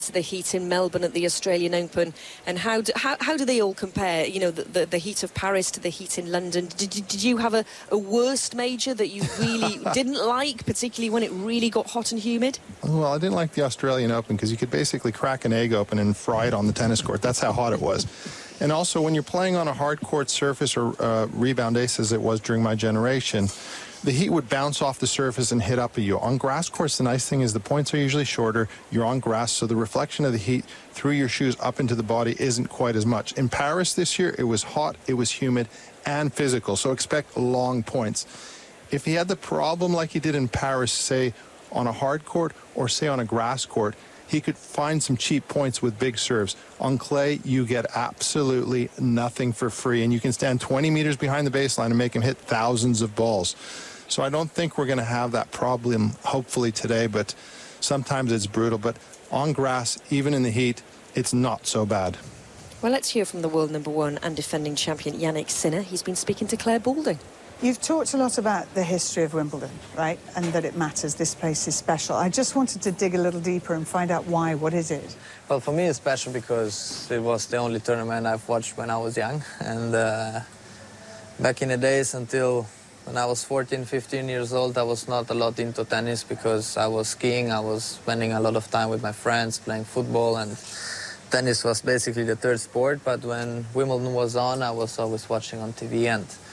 the heat in Melbourne at the Australian Open, and how do they all compare? You know, the heat of Paris to the heat in London. Did you have a worst major that you really didn't like, particularly when it really got hot and humid? Well, I didn't like the Australian Open because you could basically crack an egg open and fry it on the tennis court. That's how hot it was. And also, when you're playing on a hard court surface or rebound ace, as it was during my generation, the heat would bounce off the surface and hit up at you. On grass courts, the nice thing is the points are usually shorter. You're on grass, so the reflection of the heat through your shoes up into the body isn't quite as much. In Paris this year, it was hot, it was humid, and physical, so expect long points. If he had the problem like he did in Paris, say on a hard court or say on a grass court, he could find some cheap points with big serves. On clay, you get absolutely nothing for free, and you can stand 20 meters behind the baseline and make him hit thousands of balls. So I don't think we're going to have that problem, hopefully, today, but sometimes it's brutal. But on grass, even in the heat, it's not so bad. Well, let's hear from the world number one and defending champion Jannik Sinner. He's been speaking to Claire Balding. You've talked a lot about the history of Wimbledon, right? And that it matters, this place is special. I just wanted to dig a little deeper and find out why. What is it? Well, for me it's special because it was the only tournament I've watched when I was young. And back in the days until when I was 14, 15 years old, I was not a lot into tennis because I was skiing. I was spending a lot of time with my friends playing football, and tennis was basically the third sport. But when Wimbledon was on, I was always watching on TV.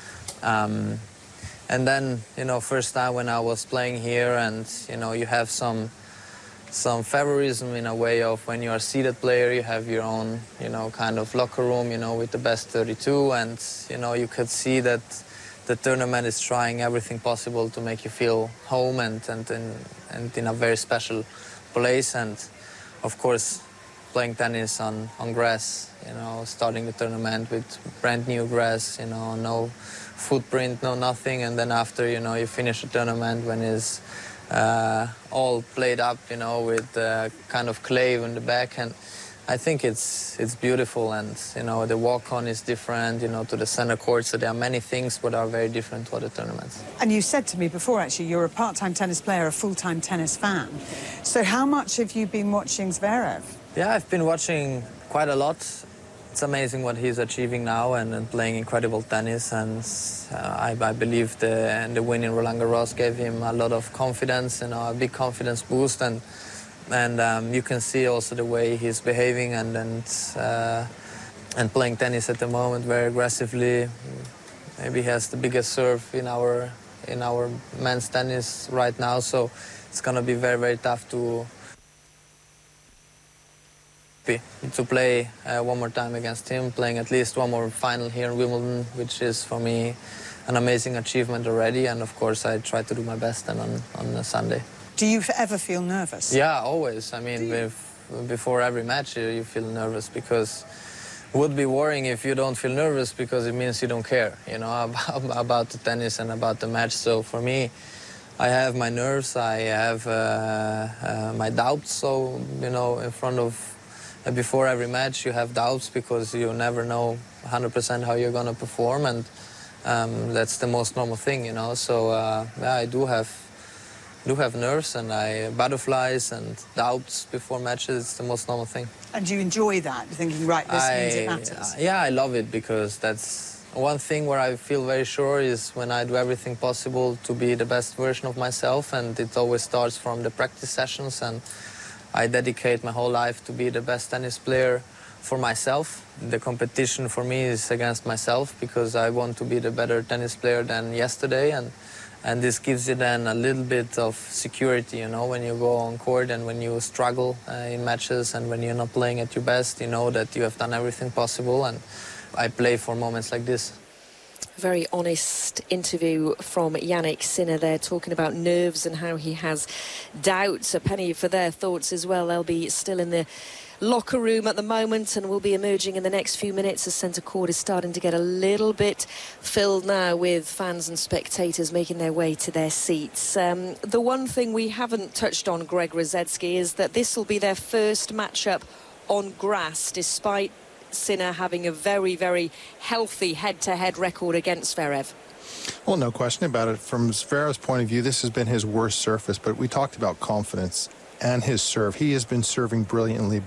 And then, you know, first time when I was playing here, and, you know, you have some favorism in a way of when you're a seeded player, you have your own, you know, kind of locker room, you know, with the best 32. And, you know, you could see that the tournament is trying everything possible to make you feel home and in a very special place. And, of course, playing tennis on grass, you know, starting the tournament with brand new grass, you know, no footprint, no nothing, and then after, you know, you finish the tournament when it's all played up, you know, with kind of clay in the back, and I think it's beautiful. And, you know, the walk-on is different, you know, to the center court, so there are many things that are very different to other tournaments. And you said to me before, actually, you're a part-time tennis player, a full-time tennis fan. So how much have you been watching Zverev? Yeah, I've been watching quite a lot. It's amazing what he's achieving now and playing incredible tennis. And I believe the win in Roland Garros gave him a lot of confidence, you know, a big confidence boost. And you can see also the way he's behaving and playing tennis at the moment very aggressively. Maybe he has the biggest serve in our men's tennis right now. So it's going to be very, very tough to play one more time against him, playing at least one more final here in Wimbledon, which is for me an amazing achievement already. And of course I try to do my best then on Sunday. Do you ever feel nervous? Yeah, always. I mean, before every match you feel nervous, because it would be worrying if you don't feel nervous, because it means you don't care, you know, about the tennis and about the match. So for me, I have my nerves, I have my doubts. So, you know, in front of before every match you have doubts because you never know 100% how you're going to perform, and that's the most normal thing, you know. So yeah, I do have nerves and butterflies and doubts before matches. It's the most normal thing. And you enjoy that, thinking, right, this means it matters? Yeah, I love it, because that's one thing where I feel very sure is when I do everything possible to be the best version of myself, and it always starts from the practice sessions, and I dedicate my whole life to be the best tennis player for myself. The competition for me is against myself, because I want to be the better tennis player than yesterday, and this gives you then a little bit of security, you know, when you go on court and when you struggle in matches and when you're not playing at your best, you know that you have done everything possible, and I play for moments like this. Very honest interview from Jannik Sinner there, talking about nerves and how he has doubts. A penny for their thoughts as well. They'll be still in the locker room at the moment and will be emerging in the next few minutes as centre court is starting to get a little bit filled now with fans and spectators making their way to their seats. The one thing we haven't touched on, Greg Rusedski, is that this will be their first matchup on grass, despite Sinner having a very, very healthy head-to-head record against Zverev. Well, no question about it. From Zverev's point of view, this has been his worst surface, but we talked about confidence. and his serve. He has been serving brilliantly,